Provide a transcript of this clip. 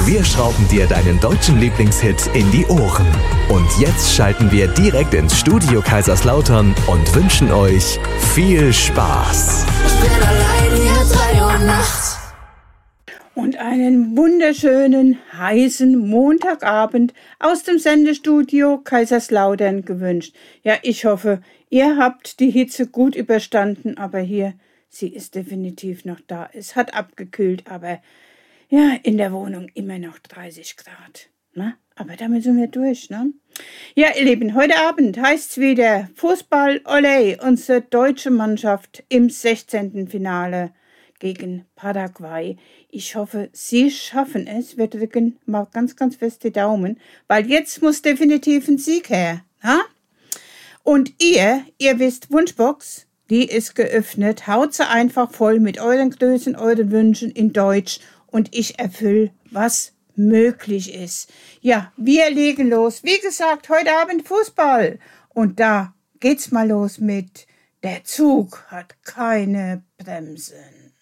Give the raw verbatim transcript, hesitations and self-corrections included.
Wir schrauben dir deinen deutschen Lieblingshit in die Ohren. Und jetzt schalten wir direkt ins Studio Kaiserslautern und wünschen euch viel Spaß. Ich bin allein hier drei Uhr nachts. Und einen wunderschönen, heißen Montagabend aus dem Sendestudio Kaiserslautern gewünscht. Ja, ich hoffe, ihr habt die Hitze gut überstanden, aber hier, sie ist definitiv noch da. Es hat abgekühlt, aber ja, in der Wohnung immer noch dreißig Grad. Ne? Aber damit sind wir durch, ne? Ja, ihr Lieben, heute Abend heißt es wieder Fußball, Olé, unsere deutsche Mannschaft im sechzehnten Finale gegen Paraguay. Ich hoffe, Sie schaffen es. Wir drücken mal ganz, ganz fest die Daumen, weil jetzt muss definitiv ein Sieg her. Ne? Und ihr, ihr wisst, Wunschbox, die ist geöffnet. Haut sie einfach voll mit euren Größen, euren Wünschen in Deutsch. Und ich erfülle, was möglich ist. Ja, wir legen los. Wie gesagt, heute Abend Fußball. Und da geht's mal los mit Der Zug hat keine Bremsen.